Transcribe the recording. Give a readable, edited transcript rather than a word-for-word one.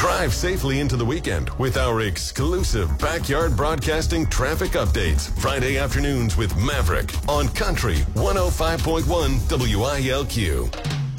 Drive safely into the weekend with our exclusive backyard broadcasting traffic updates. Friday afternoons with Maverick on Country 105.1 WILQ.